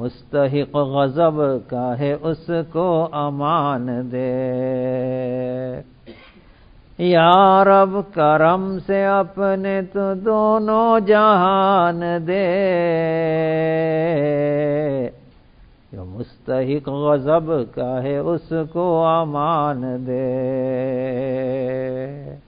मुस्तहिक गज़ब का है उसको अमान दे। या रब करम से अपने तो दोनों जहान दे, जो मुस्तहिक गज़ब का है उसको अमान दे।